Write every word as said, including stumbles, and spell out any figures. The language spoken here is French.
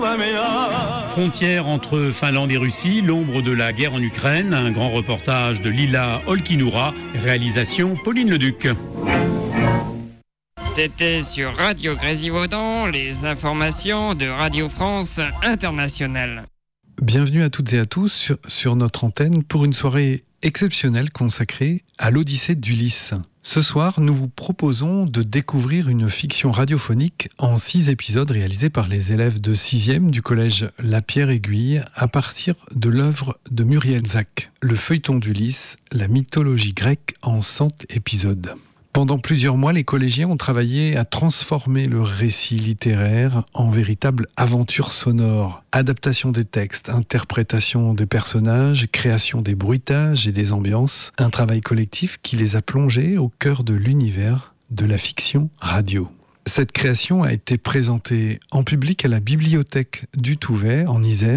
Frontière entre Finlande et Russie, l'ombre de la guerre en Ukraine, un grand reportage de Lila Olkinura, réalisation Pauline Leduc. C'était sur Radio Grésivaudan, les informations de Radio France Internationale. Bienvenue à toutes et à tous sur, sur notre antenne pour une soirée exceptionnelle consacrée à l'Odyssée d'Ulysse. Ce soir, nous vous proposons de découvrir une fiction radiophonique en six épisodes réalisés par les élèves de sixième du collège La Pierre-Aiguille à partir de l'œuvre de Muriel Zack, Le feuilleton d'Ulysse, la mythologie grecque en cent épisodes. Pendant plusieurs mois, les collégiens ont travaillé à transformer le récit littéraire en véritable aventure sonore. Adaptation des textes, interprétation des personnages, création des bruitages et des ambiances. Un travail collectif qui les a plongés au cœur de l'univers de la fiction radio. Cette création a été présentée en public à la bibliothèque du Touvet en Isère